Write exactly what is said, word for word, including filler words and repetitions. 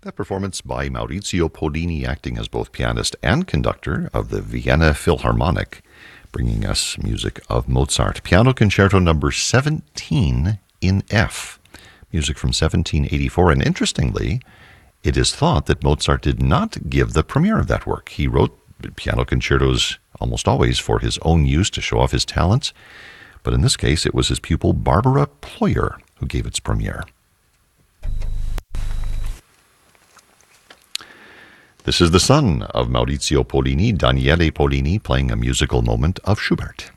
That performance by Maurizio Pollini, acting as both pianist and conductor of the Vienna Philharmonic, bringing us music of Mozart. Piano Concerto number seventeen in F, music from seventeen eighty-four. And interestingly, it is thought that Mozart did not give the premiere of that work. He wrote piano concertos almost always for his own use to show off his talents, but in this case, it was his pupil Barbara Ployer who gave its premiere. This is the son of Maurizio Pollini, Daniele Pollini, playing a musical moment of Schubert.